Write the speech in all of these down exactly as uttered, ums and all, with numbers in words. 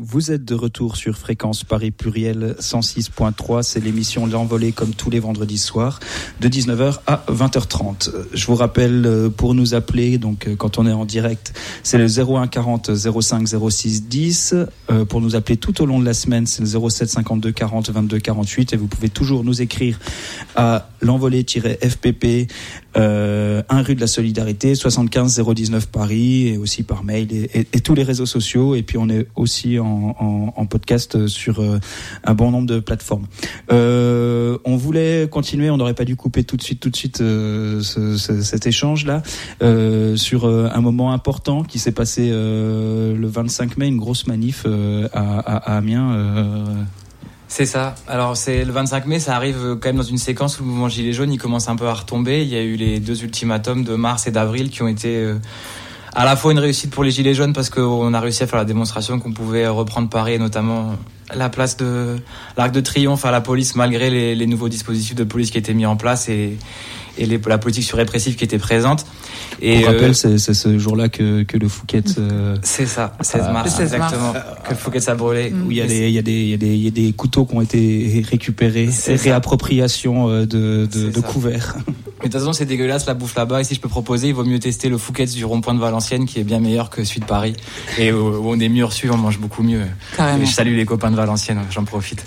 Vous êtes de retour sur Fréquence Paris Pluriel cent six point trois. C'est l'émission L'Envolée comme tous les vendredis soirs de dix-neuf heures à vingt heures trente. Je vous rappelle, pour nous appeler, donc quand on est en direct, c'est le zéro un quarante zéro cinq zéro six dix. Euh, pour nous appeler tout au long de la semaine, c'est le zéro sept cinquante-deux quarante vingt-deux quarante-huit. Et vous pouvez toujours nous écrire à l'envolée-F P P, euh, un rue de la Solidarité, soixante-quinze zéro dix-neuf Paris, et aussi par mail et, et, et tous les réseaux sociaux. Et puis on est aussi en En, en, en podcast sur euh, un bon nombre de plateformes. Euh, on voulait continuer, on n'aurait pas dû couper tout de suite, tout de suite euh, ce, ce, cet échange-là euh, sur euh, un moment important qui s'est passé euh, le vingt-cinq mai, une grosse manif euh, à, à, à Amiens. Euh... C'est ça. Alors c'est le vingt-cinq mai, ça arrive quand même dans une séquence où le mouvement Gilets jaunes, il commence un peu à retomber. Il y a eu les deux ultimatums de mars et d'avril qui ont été euh, à la fois une réussite pour les Gilets jaunes parce qu'on a réussi à faire la démonstration qu'on pouvait reprendre Paris et notamment la place de l'Arc de Triomphe à la police malgré les, les nouveaux dispositifs de police qui étaient mis en place et, et les, la politique surrépressive qui était présente. Et Pour rappel, euh, c'est, c'est ce jour-là que, que le Fouquet... Euh, c'est ça, seize mars, ah, exactement, mars. Que le Fouquet s'est brûlé. Où il y a des, il y a des, il y a des, il y a des couteaux qui ont été récupérés, c'est réappropriation de, de, de couverts. Mais de toute façon, c'est dégueulasse la bouffe là-bas. Et si je peux proposer, il vaut mieux tester le Fouquet du rond-point de Valenciennes, qui est bien meilleur que celui de Paris. Et où on est mieux reçu, on mange beaucoup mieux. Carrément. Et je salue les copains de Valenciennes, j'en profite.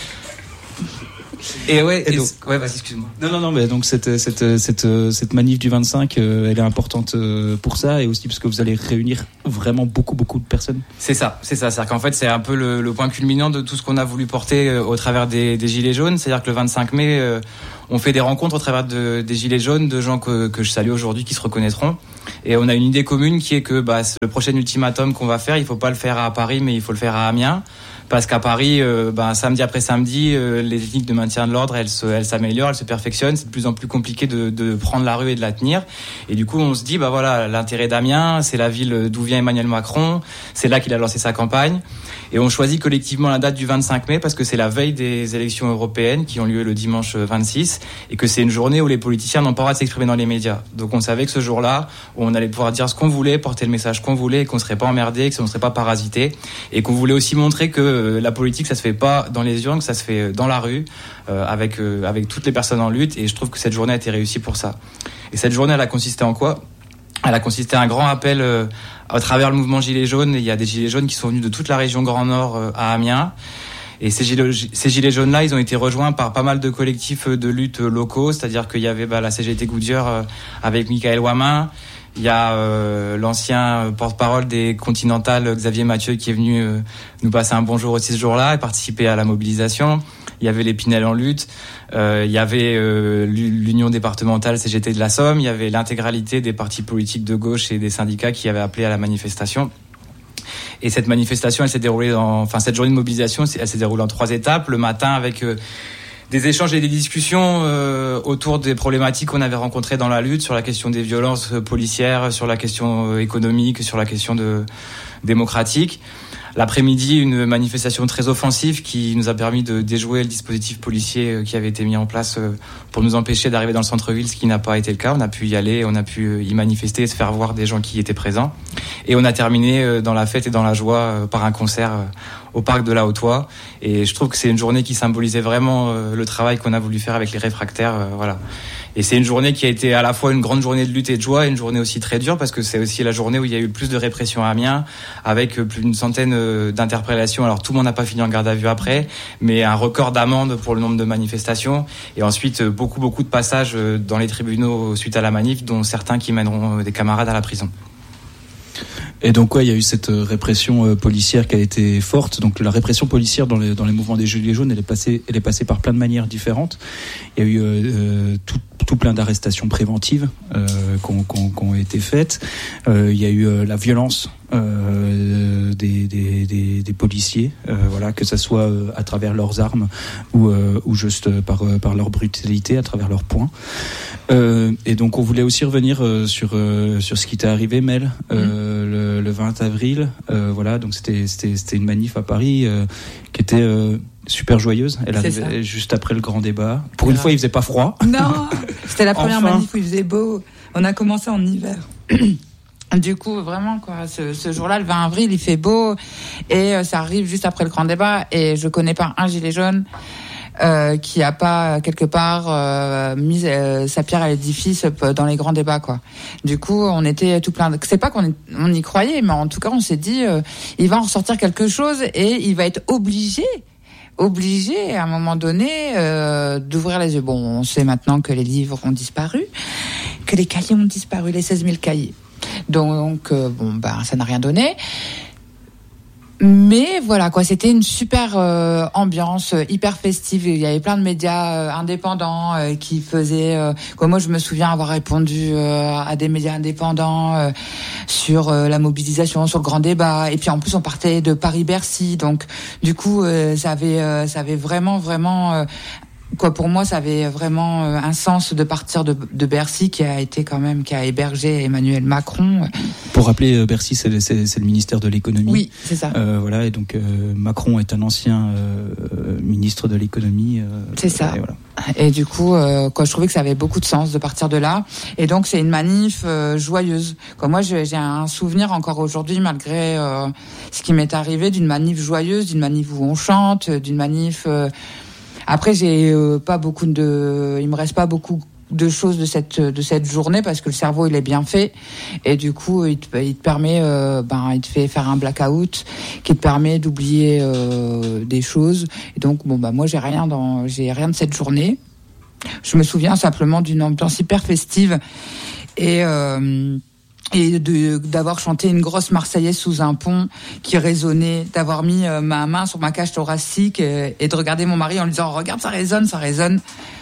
Et ouais, et donc, ouais, vas-y, excuse-moi. Non, non, non, mais donc cette, cette, cette, cette manif du vingt-cinq, euh, elle est importante pour ça et aussi parce que vous allez réunir vraiment beaucoup, beaucoup de personnes. C'est ça, c'est ça. C'est-à-dire qu'en fait, c'est un peu le, le point culminant de tout ce qu'on a voulu porter euh, au travers des, des Gilets jaunes. C'est-à-dire que le vingt-cinq mai, euh, on fait des rencontres au travers de, des Gilets jaunes, de gens que, que je salue aujourd'hui, qui se reconnaîtront. Et on a une idée commune qui est que bah, le prochain ultimatum qu'on va faire, il faut pas le faire à Paris, mais il faut le faire à Amiens. Parce qu'à Paris, euh, ben, samedi après samedi, euh, les techniques de maintien de l'ordre, elles, se, elles s'améliorent, elles se perfectionnent. C'est de plus en plus compliqué de, de prendre la rue et de la tenir. Et du coup, on se dit, bah voilà, l'intérêt d'Amiens, c'est la ville d'où vient Emmanuel Macron. C'est là qu'il a lancé sa campagne. Et on choisit collectivement la date du vingt-cinq mai parce que c'est la veille des élections européennes qui ont lieu le dimanche vingt-six et que c'est une journée où les politiciens n'ont pas le droit de s'exprimer dans les médias. Donc on savait que ce jour-là, on allait pouvoir dire ce qu'on voulait, porter le message qu'on voulait, et qu'on ne serait pas emmerdé, que ça ne serait pas parasité, et qu'on voulait aussi montrer que la politique, ça se fait pas dans les urnes, que ça se fait dans la rue, euh, avec euh, avec toutes les personnes en lutte. Et je trouve que cette journée a été réussie pour ça. Et cette journée, elle a consisté en quoi ? Elle a consisté à un grand appel euh, à travers le mouvement Gilets jaunes. Il y a des Gilets jaunes qui sont venus de toute la région Grand Nord euh, à Amiens. Et ces gilets, ces gilets jaunes-là, ils ont été rejoints par pas mal de collectifs de lutte locaux. C'est-à-dire qu'il y avait bah, la C G T Goodyear euh, avec Michael Wamin. Il y a euh, l'ancien porte-parole des Continentales, Xavier Mathieu, qui est venu euh, nous passer un bonjour aussi ce jour-là et participer à la mobilisation. Il y avait les Pinel en lutte. Euh, il y avait euh, l'Union départementale C G T de la Somme. Il y avait l'intégralité des partis politiques de gauche et des syndicats qui avaient appelé à la manifestation. Et cette manifestation, elle s'est déroulée en, enfin cette journée de mobilisation, elle s'est déroulée en trois étapes. Le matin avec euh, des échanges et des discussions euh, autour des problématiques qu'on avait rencontrées dans la lutte, sur la question des violences policières, sur la question euh, économique, sur la question de démocratique. L'après-midi, une manifestation très offensive qui nous a permis de déjouer le dispositif policier qui avait été mis en place pour nous empêcher d'arriver dans le centre-ville, ce qui n'a pas été le cas. On a pu y aller, on a pu y manifester et se faire voir des gens qui y étaient présents. Et on a terminé dans la fête et dans la joie par un concert au parc de la Haute-Oie. Et je trouve que c'est une journée qui symbolisait vraiment le travail qu'on a voulu faire avec les réfractaires. Voilà. Et c'est une journée qui a été à la fois une grande journée de lutte et de joie, et une journée aussi très dure, parce que c'est aussi la journée où il y a eu le plus de répression à Amiens, avec plus d'une centaine d'interpellations. Alors tout le monde n'a pas fini en garde à vue après, mais un record d'amendes pour le nombre de manifestations, et ensuite beaucoup beaucoup de passages dans les tribunaux suite à la manif, dont certains qui mèneront des camarades à la prison. Et donc, ouais, il y a eu cette répression euh, policière qui a été forte. Donc, la répression policière dans les, dans les mouvements des Gilets jaunes, elle est passée, elle est passée par plein de manières différentes. Il y a eu euh, tout, tout plein d'arrestations préventives euh, qui ont, qui ont, qui ont été faites. Euh, il y a eu euh, la violence euh, des, des, des, des policiers, euh, voilà, que ça soit euh, à travers leurs armes ou, euh, ou juste par, euh, par leur brutalité, à travers leurs poings. Euh, et donc, on voulait aussi revenir euh, sur, euh, sur ce qui t'est arrivé, Mel, euh, mmh. le, le vingt avril. Euh, voilà, donc c'était, c'était, c'était une manif à Paris euh, qui était euh, super joyeuse. Elle C'est arrivait ça. juste après le grand débat. Pour une fois, il faisait pas froid. Non, c'était la première Enfin. manif où il faisait beau. On a commencé en hiver. Du coup, vraiment, quoi, ce, ce jour-là, le vingt avril, il fait beau et euh, ça arrive juste après le grand débat et je connais pas un gilet jaune euh, qui a pas quelque part euh, mis euh, sa pierre à l'édifice dans les grands débats, quoi. Du coup, on était tout plein de... C'est pas qu'on on y croyait, mais en tout cas, on s'est dit, euh, il va en ressortir quelque chose et il va être obligé obligé à un moment donné euh, d'ouvrir les yeux. Bon, on sait maintenant que les livres ont disparu, que les cahiers ont disparu, les seize mille cahiers. Donc, euh, bon, bah, ça n'a rien donné. Mais voilà, quoi, c'était une super euh, ambiance, euh, hyper festive. Il y avait plein de médias euh, indépendants euh, qui faisaient... Euh, quoi, moi, je me souviens avoir répondu euh, à des médias indépendants euh, sur euh, la mobilisation, sur le grand débat. Et puis, en plus, on partait de Paris-Bercy. Donc, du coup, euh, ça avait, euh, ça avait vraiment, vraiment... Euh, Quoi, pour moi, ça avait vraiment un sens de partir de, de Bercy, qui a été quand même, qui a hébergé Emmanuel Macron. Pour rappeler, Bercy, c'est le, c'est, c'est le ministère de l'économie. Oui, c'est ça. Euh, voilà, et donc euh, Macron est un ancien euh, ministre de l'économie. Euh, c'est ça. Et, voilà. Et du coup, euh, quoi, je trouvais que ça avait beaucoup de sens de partir de là. Et donc, c'est une manif euh, joyeuse. Quoi, moi, j'ai, j'ai un souvenir encore aujourd'hui, malgré euh, ce qui m'est arrivé, d'une manif joyeuse, d'une manif où on chante, d'une manif. Euh, Après, j'ai euh, pas beaucoup de, il me reste pas beaucoup de choses de cette de cette journée parce que le cerveau il est bien fait et du coup il te, il te permet, euh, ben il te fait faire un blackout qui te permet d'oublier euh, des choses. Et donc bon bah moi j'ai rien dans, j'ai rien de cette journée. Je me souviens simplement d'une ambiance hyper festive et euh, et de d'avoir chanté une grosse Marseillaise sous un pont qui résonnait, d'avoir mis euh, ma main sur ma cage thoracique et, et de regarder mon mari en lui disant regarde ça résonne, ça résonne.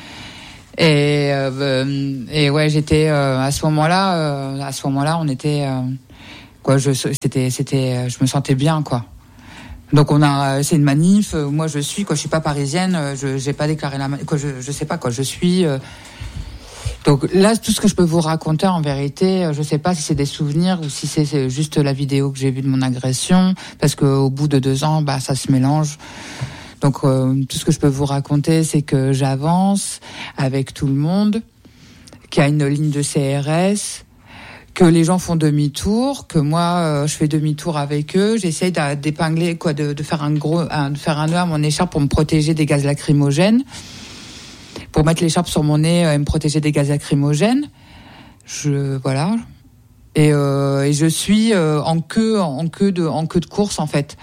Et euh, et ouais, j'étais euh, à ce moment-là euh, à ce moment-là, on était euh, quoi, je c'était c'était je me sentais bien, quoi. Donc on a, c'est une manif, moi je suis, quoi, je suis pas parisienne, je j'ai pas déclaré la quoi, je je sais pas, quoi, je suis euh, donc là, tout ce que je peux vous raconter, en vérité, je sais pas si c'est des souvenirs ou si c'est, c'est juste la vidéo que j'ai vue de mon agression, parce qu'au bout de deux ans, bah ça se mélange. Donc euh, tout ce que je peux vous raconter, c'est que j'avance avec tout le monde, qu'il y a une ligne de C R S, que les gens font demi-tour, que moi euh, je fais demi-tour avec eux, j'essaye d'épingler, quoi, de, de faire un gros, un, de faire un nœud à mon écharpe pour me protéger des gaz lacrymogènes. Pour mettre l'écharpe sur mon nez et me protéger des gaz lacrymogènes. Je, voilà. Et, euh, et je suis euh, en queue, en queue de, en queue de course, en fait.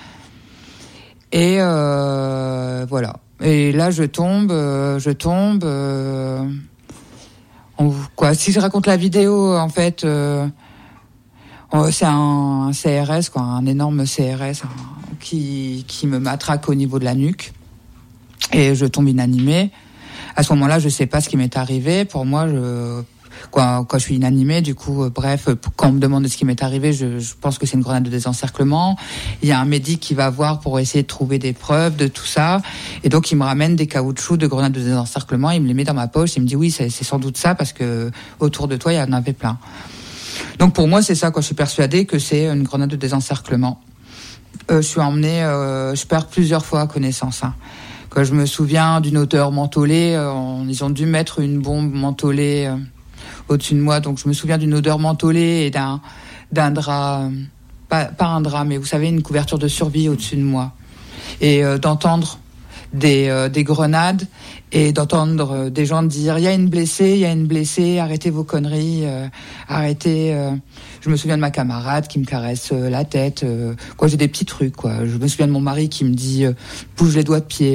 Et euh, voilà. Et là, je tombe, euh, je tombe. Euh, on, quoi, si je raconte la vidéo, en fait, euh, c'est un, un C R S, quoi, un énorme C R S, hein, qui, qui me matraque au niveau de la nuque. Et je tombe inanimée. À ce moment-là, je sais pas ce qui m'est arrivé. Pour moi, je, quoi, quand je suis inanimée, du coup, euh, bref, quand on me demande ce qui m'est arrivé, je, je pense que c'est une grenade de désencerclement. Il y a un médic qui va voir pour essayer de trouver des preuves de tout ça. Et donc, il me ramène des caoutchoucs de grenades de désencerclement. Il me les met dans ma poche. Il me dit, oui, c'est, c'est sans doute ça parce que autour de toi, il y en avait plein. Donc, pour moi, c'est ça, quoi. Je suis persuadée que c'est une grenade de désencerclement. Euh, je suis emmenée, euh, je perds plusieurs fois connaissance, hein. Quand je me souviens d'une odeur mentholée, euh, ils ont dû mettre une bombe mentholée euh, au-dessus de moi. Donc je me souviens d'une odeur mentholée et d'un d'un drap, euh, pas, pas un drap, mais vous savez, une couverture de survie au-dessus de moi. Et euh, d'entendre des, euh, des grenades et d'entendre euh, des gens dire « il y a une blessée, il y a une blessée, arrêtez vos conneries, euh, arrêtez... Euh. » Je me souviens de ma camarade qui me caresse euh, la tête. Euh, quoi, j'ai des petits trucs, quoi. Je me souviens de mon mari qui me dit euh, « bouge les doigts de pied ».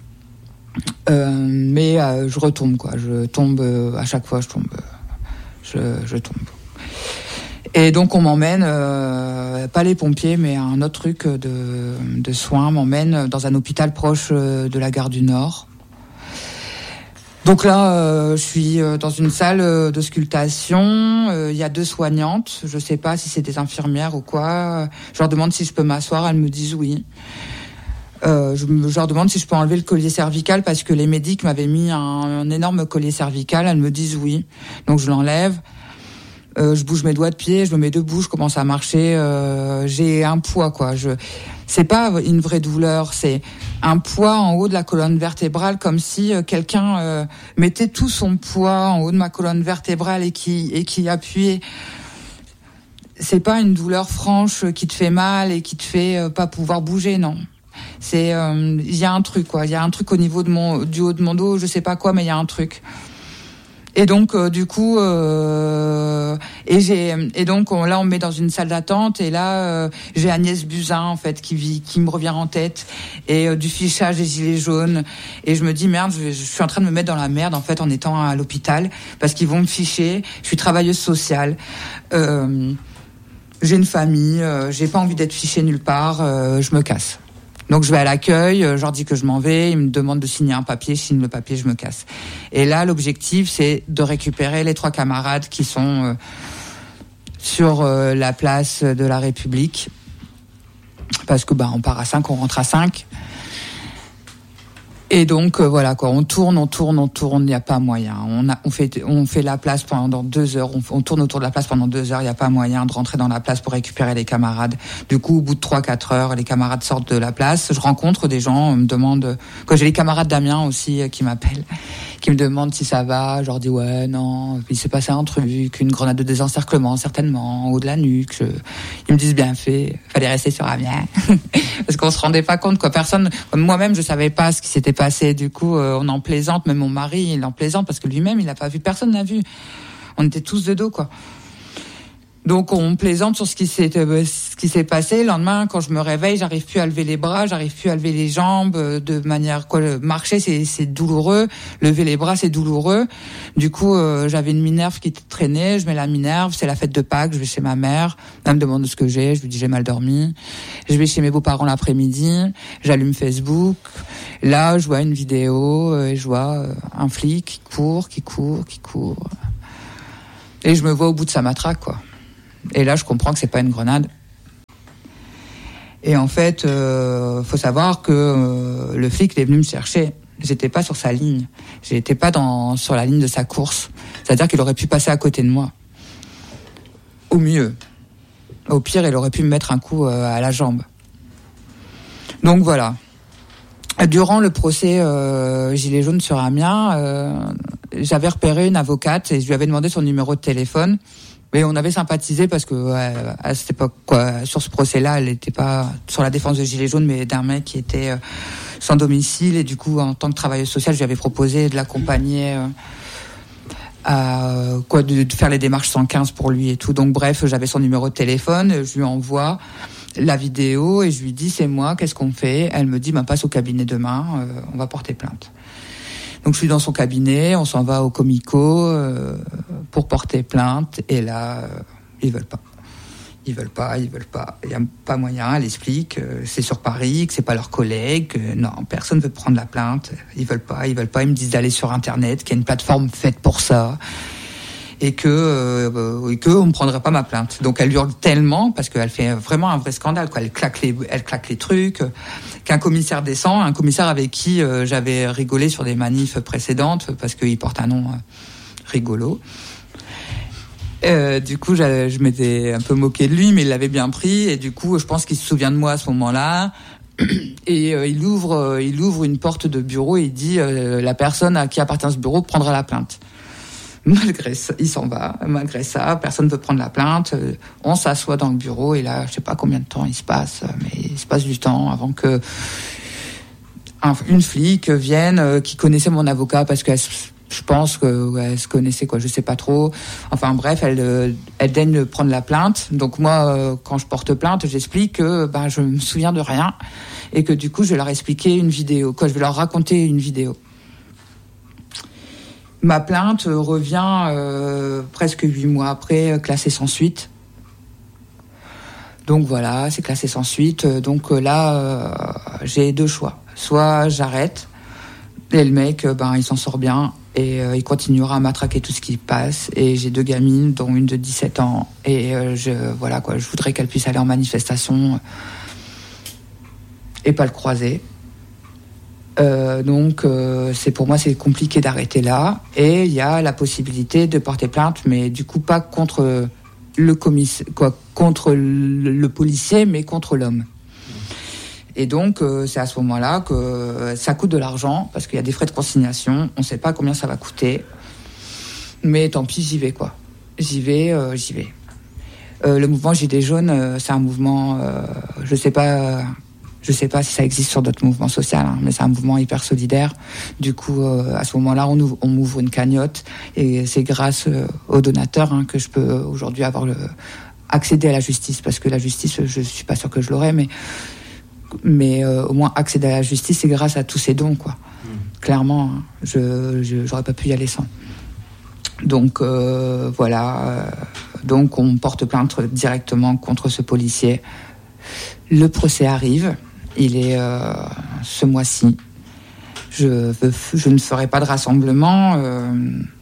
Euh, mais euh, je retombe, quoi. Je tombe, euh, à chaque fois, je tombe. Euh, je, je tombe. Et donc, on m'emmène, euh, pas les pompiers, mais un autre truc de, de soins, m'emmène dans un hôpital proche de la gare du Nord. Donc là, euh, je suis dans une salle d'auscultation. Il euh, y a deux soignantes. Je sais pas si c'est des infirmières ou quoi. Je leur demande si je peux m'asseoir. Elles me disent oui. Euh, je, je leur demande si je peux enlever le collier cervical parce que les médics m'avaient mis un, un énorme collier cervical. Elles me disent oui. Donc je l'enlève. Euh, je bouge mes doigts de pied, je me mets debout, je commence à marcher. Euh, j'ai un poids, quoi. Je, c'est pas une vraie douleur, c'est un poids en haut de la colonne vertébrale, comme si euh, quelqu'un euh, mettait tout son poids en haut de ma colonne vertébrale et qui et qui appuyait. c'est pas une douleur franche qui te fait mal et qui te fait euh, pas pouvoir bouger, non. C'est, il euh, y a un truc, quoi. Il y a un truc au niveau de mon, du haut de mon dos, je sais pas quoi, mais il y a un truc. Et donc, euh, du coup, euh, et j'ai, et donc on, là, on me met dans une salle d'attente, et là, euh, j'ai Agnès Buzyn, en fait, qui vit, qui me revient en tête, et euh, du fichage des gilets jaunes, et je me dis merde, je, je suis en train de me mettre dans la merde, en fait, en étant à l'hôpital, parce qu'ils vont me ficher. Je suis travailleuse sociale. Euh, j'ai une famille, euh, j'ai pas envie d'être fichée nulle part, euh, je me casse. Donc je vais à l'accueil, je leur dis que je m'en vais, ils me demandent de signer un papier, je signe le papier, je me casse. Et là, l'objectif, c'est de récupérer les trois camarades qui sont euh, sur euh, la place de la République, parce que bah on part à cinq, on rentre à cinq. Et donc euh, voilà quoi, on tourne, on tourne, on tourne, il n'y a pas moyen. On a, on fait, on fait la place pendant deux heures, on, on tourne autour de la place pendant deux heures, il n'y a pas moyen de rentrer dans la place pour récupérer les camarades. Du coup, au bout de trois, quatre heures, les camarades sortent de la place. Je rencontre des gens, on me demande, quand j'ai les camarades d'Amiens aussi euh, qui m'appellent, qui me demandent si ça va. Je leur dis ouais, non, il s'est passé un truc, une grenade de désencerclement certainement, en haut de la nuque. Je... Ils me disent bien fait, fallait rester sur Amiens, parce qu'on se rendait pas compte quoi. Personne, moi-même, je savais pas ce qui s'était passé. Passé. Du coup, euh, on en plaisante, même mon mari, il en plaisante parce que lui-même, il n'a pas vu, personne n'a vu. On était tous de dos, quoi. Donc, on plaisante sur ce qui s'est, euh, ce qui s'est passé. Le lendemain, quand je me réveille, j'arrive plus à lever les bras, j'arrive plus à lever les jambes euh, de manière, quoi. Marcher, c'est, c'est douloureux. Lever les bras, c'est douloureux. Du coup, euh, j'avais une Minerve qui traînait. Je mets la Minerve. C'est la fête de Pâques. Je vais chez ma mère. Elle me demande ce que j'ai. Je lui dis j'ai mal dormi. Je vais chez mes beaux-parents l'après-midi. J'allume Facebook. Là, je vois une vidéo. Et je vois euh, un flic qui court, qui court, qui court. Et je me vois au bout de sa matraque, quoi. Et là, je comprends que c'est pas une grenade. Et en fait, euh, faut savoir que euh, le flic est venu me chercher. J'étais pas sur sa ligne. J'étais pas dans sur la ligne de sa course. C'est-à-dire qu'il aurait pu passer à côté de moi. Au mieux. Au pire, il aurait pu me mettre un coup euh, à la jambe. Donc voilà. Durant le procès euh, Gilets jaunes sur Amiens, euh, j'avais repéré une avocate et je lui avais demandé son numéro de téléphone. Mais on avait sympathisé parce que ouais, à cette époque, quoi, sur ce procès-là, elle n'était pas sur la défense de Gilets jaunes, mais d'un mec qui était euh, sans domicile. Et du coup, en tant que travailleuse sociale, je lui avais proposé de l'accompagner, euh, à quoi, de, de faire les démarches cent quinze pour lui et tout. Donc bref, j'avais son numéro de téléphone, je lui envoie la vidéo et je lui dis c'est moi, qu'est-ce qu'on fait? Elle me dit ben passe au cabinet demain, euh, on va porter plainte. Donc je suis dans son cabinet, on s'en va au Comico euh, pour porter plainte et là euh, ils veulent pas. Ils veulent pas, ils veulent pas. Il y a pas moyen, elle explique, euh, c'est sur Paris, que c'est pas leurs collègues, que non, personne veut prendre la plainte. Ils veulent pas, ils veulent pas, ils me disent d'aller sur internet, qu'il y a une plateforme faite pour ça. Et que, euh, et que on me prendrait pas ma plainte. Donc elle hurle tellement parce qu'elle fait vraiment un vrai scandale, quoi. Elle claque les, elle claque les trucs. Qu'un commissaire descend, un commissaire avec qui euh, j'avais rigolé sur des manifs précédentes parce qu'il porte un nom euh, rigolo. Euh, du coup, je, je m'étais un peu moqué de lui, mais il l'avait bien pris. Et du coup, je pense qu'il se souvient de moi à ce moment-là. Et euh, il ouvre, euh, il ouvre une porte de bureau et il dit euh, la personne à qui appartient ce bureau prendra la plainte. Malgré ça, il s'en va. Malgré ça, personne ne veut prendre la plainte. On s'assoit dans le bureau et là, je sais pas combien de temps il se passe, mais il se passe du temps avant que un, une flic vienne qui connaissait mon avocat parce que je pense que ouais, elle se connaissait quoi, je sais pas trop. Enfin bref, elle elle daigne prendre la plainte. Donc moi, quand je porte plainte, j'explique que ben je me souviens de rien et que du coup, je vais leur expliquer une vidéo, quoi, je vais leur raconter une vidéo. Ma plainte revient euh, presque huit mois après, classée sans suite. Donc voilà, c'est classé sans suite. Donc là, euh, j'ai deux choix. Soit j'arrête, et le mec, ben, il s'en sort bien, et euh, il continuera à matraquer tout ce qui passe. Et j'ai deux gamines, dont une de dix-sept ans. Et euh, je, voilà, quoi, je voudrais qu'elle puisse aller en manifestation et pas le croiser. Euh, donc euh, c'est pour moi c'est compliqué d'arrêter là et il y a la possibilité de porter plainte mais du coup pas contre le commissaire quoi contre le, le policier mais contre l'homme et donc euh, c'est à ce moment-là que euh, ça coûte de l'argent parce qu'il y a des frais de consignation, on sait pas combien ça va coûter mais tant pis j'y vais quoi j'y vais euh, j'y vais Euh, le mouvement Gilets jaunes, euh, c'est un mouvement, euh, je sais pas, euh, je sais pas si ça existe sur d'autres mouvements sociaux, hein, mais c'est un mouvement hyper solidaire. Du coup, euh, à ce moment-là, on, ouvre, on m'ouvre une cagnotte et c'est grâce euh, aux donateurs hein, que je peux aujourd'hui avoir le accéder à la justice, parce que la justice, je suis pas sûre que je l'aurais, mais mais euh, au moins accéder à la justice, c'est grâce à tous ces dons, quoi. Mmh. Clairement, hein, je, je j'aurais pas pu y aller sans. Donc euh, voilà, euh, donc on porte plainte directement contre ce policier. Le procès arrive, il est euh, ce mois-ci. Je, veux, je ne ferai pas de rassemblement, euh,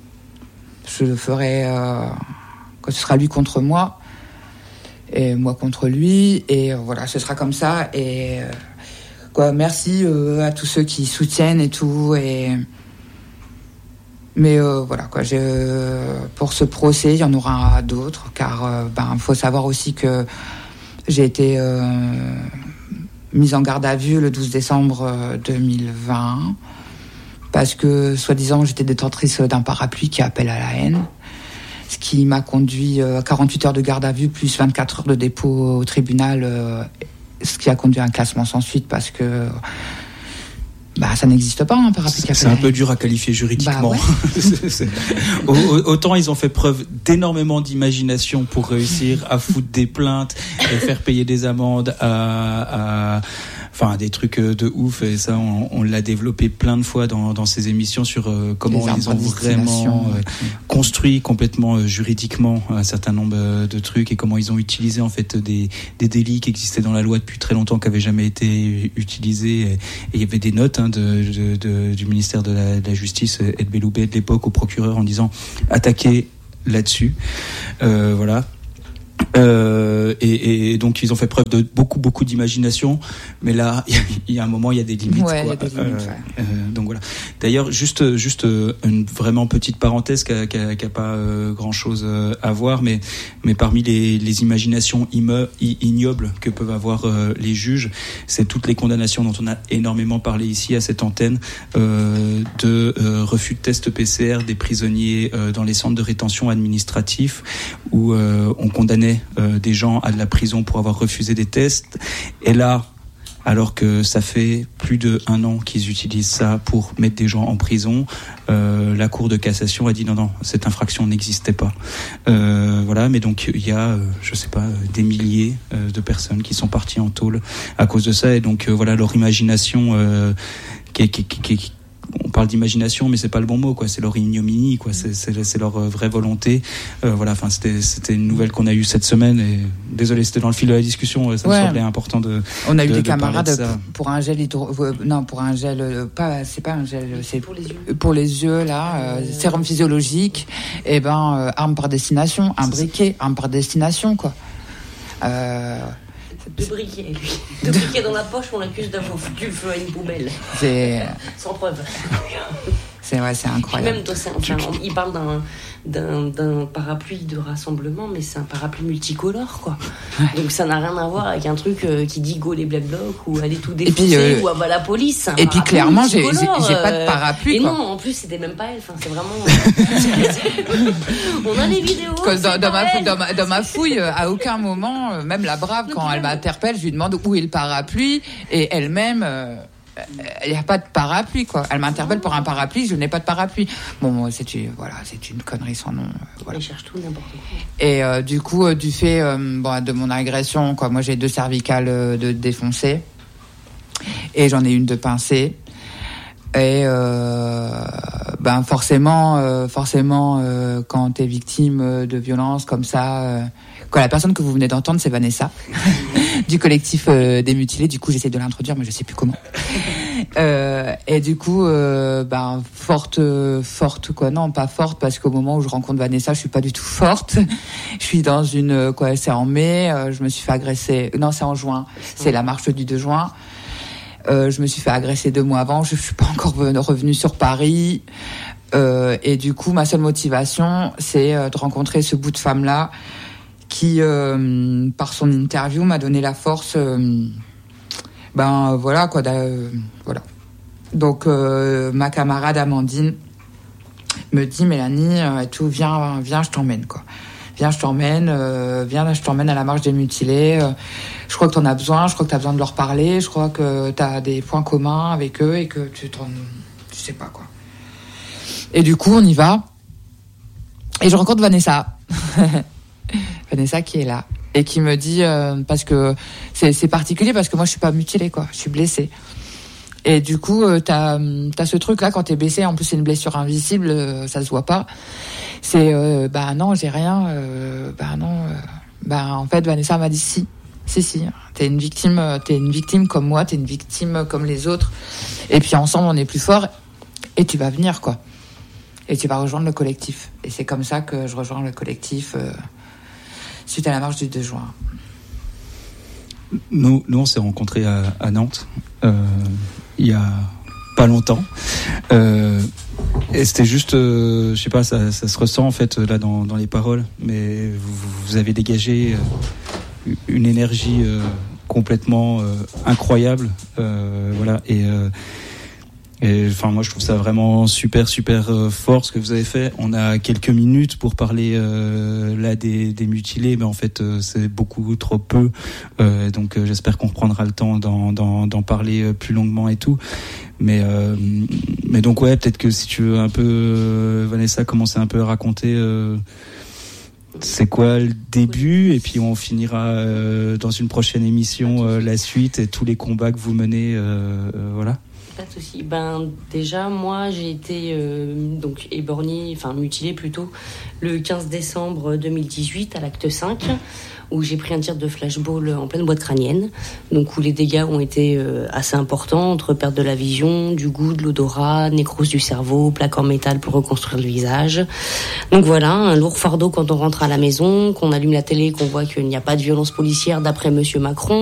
je le ferai euh, quand ce sera lui contre moi et moi contre lui, et euh, voilà, ce sera comme ça. Et euh, quoi, merci euh, à tous ceux qui soutiennent et tout, et mais euh, voilà quoi, j'ai, pour ce procès, il y en aura d'autres, car euh, ben faut savoir aussi que j'ai été euh, mise en garde à vue le douze décembre deux mille vingt parce que soi-disant j'étais détentrice d'un parapluie qui appelle à la haine, ce qui m'a conduit à quarante-huit heures de garde à vue plus vingt-quatre heures de dépôt au tribunal, euh, ce qui a conduit à un classement sans suite parce que bah, ça n'existe pas, un parapluie qui appelle. C'est un peu dur à qualifier juridiquement. Bah ouais. c'est, c'est... Autant ils ont fait preuve d'énormément d'imagination pour réussir à foutre des plaintes et faire payer des amendes à, à... Enfin, des trucs de ouf, et ça, on, on l'a développé plein de fois dans, dans ces émissions sur euh, comment ils ont vraiment euh, construit complètement euh, juridiquement un certain nombre euh, de trucs, et comment ils ont utilisé en fait des, des délits qui existaient dans la loi depuis très longtemps, qui n'avaient jamais été utilisés. Et il y avait des notes hein, de, de, de, du ministère de la, de la Justice et de Belloubet de l'époque au procureur en disant attaquez là-dessus. Euh, voilà. Euh, et, et donc ils ont fait preuve de beaucoup beaucoup d'imagination, mais là il y a un moment il y a des limites, ouais, quoi. Y a des limites euh, ouais. euh, donc voilà. D'ailleurs juste juste une vraiment petite parenthèse qui a, qui a, qui a pas euh, grand chose à voir, mais mais parmi les, les imaginations imme, ignobles que peuvent avoir euh, les juges, c'est toutes les condamnations dont on a énormément parlé ici à cette antenne, euh, de euh, refus de test P C R des prisonniers euh, dans les centres de rétention administratifs, où euh, on condamnait Euh, des gens à de la prison pour avoir refusé des tests. Et là, alors que ça fait plus de un an qu'ils utilisent ça pour mettre des gens en prison, euh, la Cour de cassation a dit non, non, cette infraction n'existait pas. Euh, voilà, mais donc il y a, euh, je sais pas, des milliers euh, de personnes qui sont parties en tôle à cause de ça. Et donc euh, voilà, leur imagination euh, qui, qui, qui, qui on parle d'imagination, mais c'est pas le bon mot, quoi. C'est leur ignominie, quoi. C'est, c'est, c'est leur vraie volonté. Euh, voilà. Enfin, c'était, c'était une nouvelle qu'on a eue cette semaine. Et désolé, c'était dans le fil de la discussion. Ça ouais. me semblait important de. On a de, eu des de camarades de pour un gel hydro... non, pour un gel, pas, c'est pas un gel, c'est pour les yeux. Pour les yeux, là, euh, euh... sérum physiologique. Et ben, euh, arme par destination, un c'est briquet, ça. Arme par destination, quoi. Euh. Deux briquets, lui. Deux briquets dans la poche, on l'accuse d'avoir foutu le feu à une poubelle. C'est... Sans preuve. C'est vrai, c'est incroyable. Même toi, c'est, enfin, il parle d'un, d'un, d'un parapluie de rassemblement, mais c'est un parapluie multicolore, quoi. Ouais. Donc ça n'a rien à voir avec un truc euh, qui dit go les black blocs ou aller tout défoncer, puis, euh, ou à la police. Et puis clairement, j'ai, j'ai, j'ai pas de parapluie. Et quoi. non, en plus, c'était même pas elle. Enfin, c'est vraiment. On a les vidéos. Dans, dans, ma, dans, ma, dans ma fouille, à aucun moment, même la brave, quand elle m'interpelle, je lui demande où est le parapluie, et elle-même. Euh, il n'y a pas de parapluie, quoi. Elle m'interpelle pour un parapluie, je n'ai pas de parapluie. Bon, c'est une, voilà, c'est une connerie sans nom. Voilà. Elle cherche tout, n'importe quoi. Et euh, du coup, euh, du fait euh, bon, de mon agression, quoi, moi j'ai deux cervicales euh, de défoncées et j'en ai une de pincée. Et euh, ben forcément, euh, forcément, euh, quand t'es victime de violences comme ça, euh, quand la personne que vous venez d'entendre, c'est Vanessa du collectif euh, des mutilés. Du coup, j'essaie de l'introduire, mais je sais plus comment. Euh, et du coup, euh, ben forte, forte quoi, non, pas forte, parce qu'au moment où je rencontre Vanessa, je suis pas du tout forte. Je suis dans une quoi, c'est en mai, euh, je me suis fait agresser. Non, c'est en juin. C'est la marche du deux juin. Euh, je me suis fait agresser deux mois avant, je suis pas encore revenue sur Paris. Euh, et du coup, ma seule motivation, c'est euh, de rencontrer ce bout de femme-là qui, euh, par son interview, m'a donné la force. Euh, ben voilà quoi, euh, voilà. Donc euh, ma camarade Amandine me dit Mélanie, euh, tout, viens, viens, je t'emmène quoi. viens, je t'emmène, euh, viens, je t'emmène à la marche des mutilés. Euh, je crois que t'en as besoin, je crois que t'as besoin de leur parler, je crois que t'as des points communs avec eux et que tu t'en, tu sais pas quoi. Et du coup, on y va. Et je rencontre Vanessa. Vanessa qui est là. Et qui me dit, euh, parce que c'est, c'est particulier, parce que moi je suis pas mutilée, quoi. Je suis blessée. Et du coup, euh, t'as, t'as ce truc-là, quand t'es blessée, en plus c'est une blessure invisible, euh, ça se voit pas. C'est, euh, bah non, j'ai rien, euh, bah non, euh, bah en fait Vanessa m'a dit si. Si, si, t'es une victime, t'es une victime comme moi, t'es une victime comme les autres. Et puis ensemble, on est plus fort. Et tu vas venir, quoi. Et tu vas rejoindre le collectif. Et c'est comme ça que je rejoins le collectif euh, suite à la marche du deux juin. Nous, nous on s'est rencontrés à, à Nantes euh, il y a pas longtemps. Euh, et c'était juste, euh, je sais pas, ça, ça se ressent en fait là dans, dans les paroles. Mais vous, vous avez dégagé euh, une énergie euh, complètement euh, incroyable. Euh, voilà. Et euh, Et enfin, moi, je trouve ça vraiment super, super euh, fort ce que vous avez fait. On a quelques minutes pour parler euh, là des, des mutilés, mais en fait, euh, c'est beaucoup trop peu. Euh, donc, euh, j'espère qu'on prendra le temps d'en, d'en, d'en parler euh, plus longuement et tout. Mais, euh, mais donc, ouais, peut-être que si tu veux un peu, euh, Vanessa, commencer un peu à raconter. Euh, c'est quoi le début, et puis on finira euh, dans une prochaine émission euh, la suite et tous les combats que vous menez, euh, euh, voilà. Pas de souci. Ben déjà moi j'ai été euh, donc éborgnée, enfin mutilée plutôt, le quinze décembre deux mille dix-huit à l'acte cinq, où j'ai pris un tir de flashball en pleine boîte crânienne, donc où les dégâts ont été euh, assez importants, entre perte de la vision, du goût, de l'odorat, nécrose du cerveau, plaque en métal pour reconstruire le visage. Donc voilà, un lourd fardeau quand on rentre à la maison, qu'on allume la télé, qu'on voit qu'il n'y a pas de violence policière d'après Monsieur Macron.